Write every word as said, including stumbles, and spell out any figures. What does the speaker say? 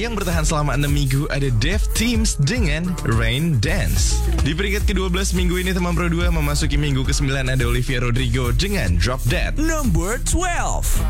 yang bertahan selama enam minggu ada Dev Teams dengan Rain Dance. Di peringkat kedua belas minggu ini teman Pro dua memasuki minggu kesembilan ada Olivia Rodrigo dengan Drop Dead. Number twelve.